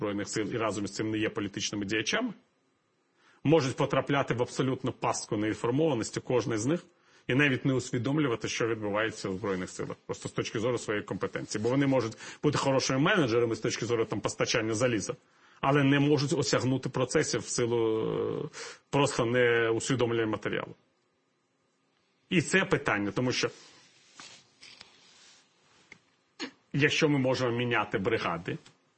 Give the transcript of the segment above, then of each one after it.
Збройних сил і разом з цим не є політичними діячами, можуть потрапляти в абсолютну пастку неінформованості, кожен з них, і навіть не усвідомлювати, що відбувається у Збройних силах, просто з точки зору своєї компетенції. Бо вони можуть бути хорошими менеджерами з точки зору постачання заліза, але не можуть осягнути процесів в силу просто не усвідомлення матеріалу. І це питання, тому що якщо ми можемо міняти бригади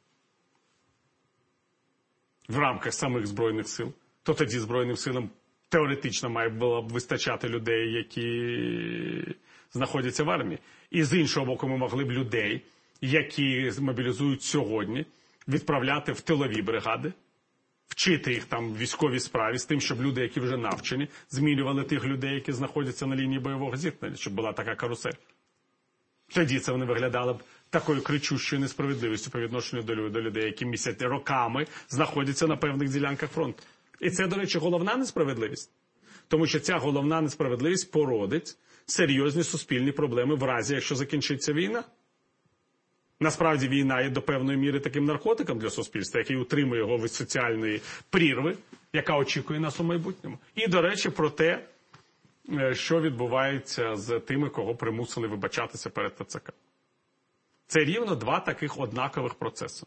в рамках самих Збройних сил, то тоді Збройним силам теоретично має було б вистачати людей, які знаходяться в армії. І з іншого боку, ми могли б людей, які мобілізують сьогодні, відправляти в тилові бригади, вчити їх там військовій справі, з тим, щоб люди, які вже навчені, змінювали тих людей, які знаходяться на лінії бойового зіткнення, щоб була така карусель. Тоді це вони виглядали б такою кричущою несправедливістю по відношенню до людей, які місяці роками знаходяться на певних ділянках фронту. І це, до речі, головна несправедливість. Тому що ця головна несправедливість породить серйозні суспільні проблеми в разі, якщо закінчиться війна. Насправді війна є до певної міри таким наркотиком для суспільства, який утримує його від соціальної прірви, яка очікує нас у майбутньому. І, до речі, про те, що відбувається з тими, кого примусили вибачатися перед ТЦК. Це рівно два таких однакових процеси.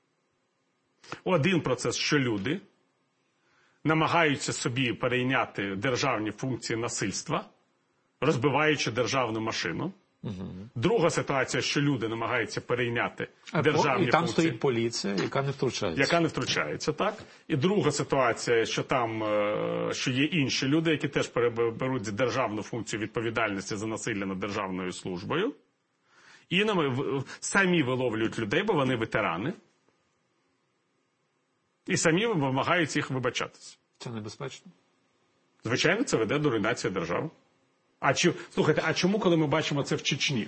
Один процес, що люди намагаються собі перейняти державні функції насильства, розбиваючи державну машину. Друга ситуація, що люди намагаються перейняти державні функції. І там стоїть поліція, яка не втручається. Яка не втручається, так. І друга ситуація, що там, що є інші люди, які теж беруть державну функцію відповідальності за насилля над державною службою. І самі виловлюють людей, бо вони ветерани. І самі вимагають їх вибачатися. Це небезпечно? Звичайно, це веде до руйнації держави. Слухайте, а чому, коли ми бачимо це в Чечні,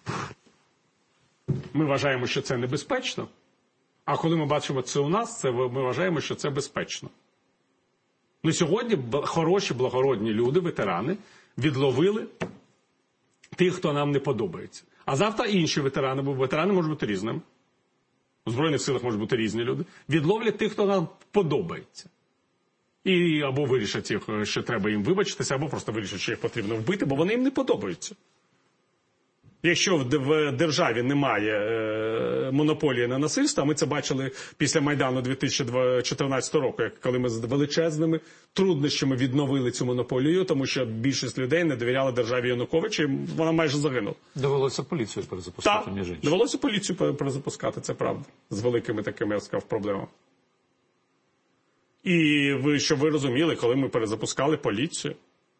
ми вважаємо, що це небезпечно, а коли ми бачимо це у нас, ми вважаємо, що це безпечно? Ну, сьогодні хороші, благородні люди, ветерани, відловили тих, хто нам не подобається. А завтра інші ветерани, бо ветерани можуть бути різними. У Збройних силах можуть бути різні люди. Відловлять тих, хто нам подобається. І або вирішать їх, що треба їм вибачитися, або просто вирішать, що їх потрібно вбити, бо вони їм не подобаються. Якщо в державі немає монополії на насильство, а ми це бачили після Майдану 2014 року, коли ми з величезними труднощами відновили цю монополію, тому що більшість людей не довіряла державі Януковича, і вона майже загинула. Довелося поліцію перезапускати, між іншим. Довелося поліцію перезапускати, це правда. З великими такими, я сказав, проблемами. І щоб ви розуміли, коли ми перезапускали поліцію,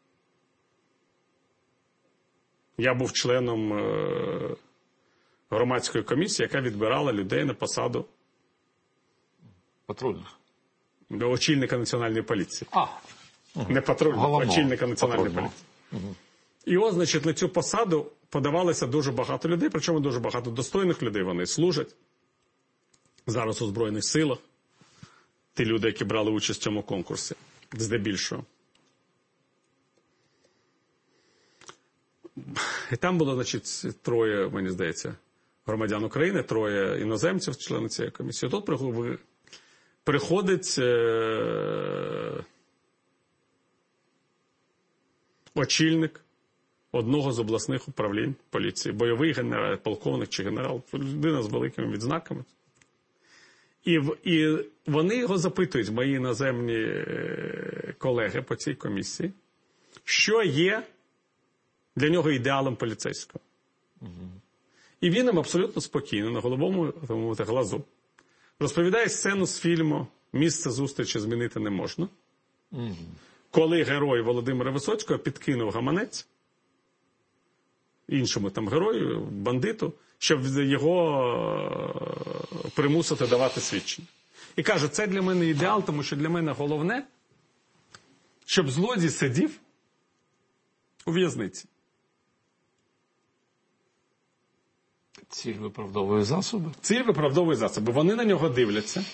я був членом громадської комісії, яка відбирала людей на посаду патрульних. Очільника національної поліції. Не патрульних, а очільника національної поліції. І ось, значить, на цю посаду подавалося дуже багато людей, причому дуже багато достойних людей, вони служать зараз у Збройних силах. Ті люди, які брали участь в цьому конкурсі, здебільшого. І там було, значить, троє, мені здається, громадян України, троє іноземців, члени цієї комісії. Тут приходить очільник одного з обласних управлінь поліції, бойовий генерал, полковник чи генерал, людина з великими відзнаками. І вони його запитують, мої іноземні колеги по цій комісії, що є для нього ідеалом поліцейського. І він їм абсолютно спокійно, на головому глазу, розповідає сцену з фільму «Місце зустрічі змінити не можна», коли герой Володимира Висоцького підкинув гаманець іншому там герою, бандиту, щоб його примусити давати свідчення. І каже, це для мене ідеал, тому що для мене головне, щоб злодій сидів у в'язниці. Ціль виправдовує засоби? Ціль виправдовує засоби. Вони на нього дивляться.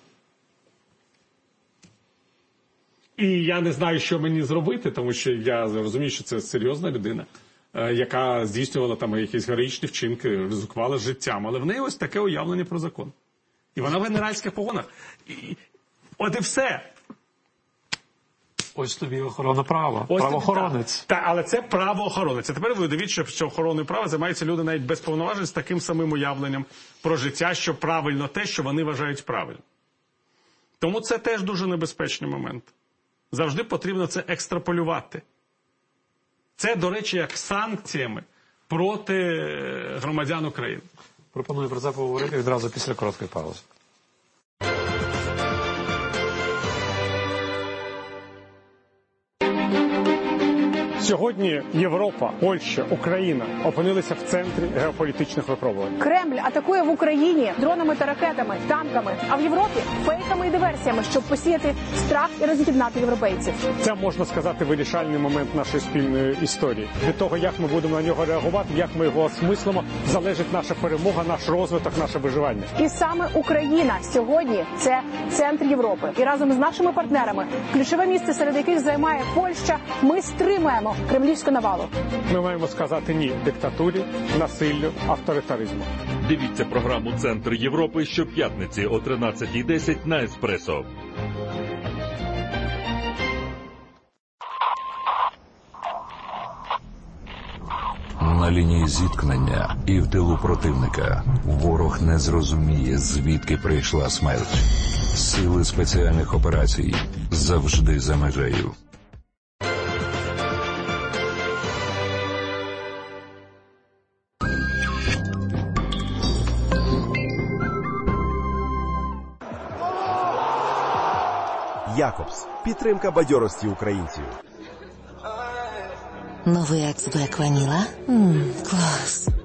І я не знаю, що мені зробити, тому що я розумію, що це серйозна людина, яка здійснювала там якісь героїчні вчинки, ризикувала життям. Але в неї ось таке уявлення про закон. І вона в генеральських погонах. От і все. Ось тобі охорона права. Правоохоронець. Так, але це правоохоронець. А тепер ви дивіться, що охороною права займаються люди навіть без повноважень з таким самим уявленням про життя, що правильно те, що вони вважають правильним. Тому це теж дуже небезпечний момент. Завжди потрібно це екстраполювати. Це, до речі, як санкціями проти громадян України. Пропоную про це поговорити відразу після короткої паузи. Сьогодні Європа, Польща, Україна опинилися в центрі геополітичних випробувань. Кремль атакує в Україні дронами та ракетами, танками, а в Європі фейками і диверсіями, щоб посіяти страх і роз'єднати європейців. Це, можна сказати, вирішальний момент нашої спільної історії. Від того, як ми будемо на нього реагувати, як ми його осмислимо, залежить наша перемога, наш розвиток, наше виживання. І саме Україна сьогодні – це центр Європи. І разом з нашими партнерами, ключове місце, серед яких займає Польща, ми стримуємо кремлівську навалу. Ми маємо сказати ні диктатурі, насиллю, авторитаризму. Дивіться програму «Центр Європи» щоп'ятниці о 13:10 на Еспресо. На лінії зіткнення і в тилу противника ворог не зрозуміє, звідки прийшла смерть. Сили спеціальних операцій завжди за межею. Якобс. Підтримка бадьорості українців. Новий екс Black Vanilla? Клас.